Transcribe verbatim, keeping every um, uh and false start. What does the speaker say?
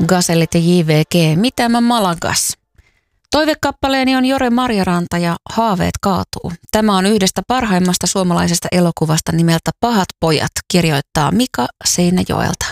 Gazellit ja J V G, mitä mä Malagas. Toivekappaleeni on Jore Marjaranta ja Haaveet kaatuu. Tämä on yhdestä parhaimmasta suomalaisesta elokuvasta nimeltä Pahat pojat, kirjoittaa Mika Seinäjoelta.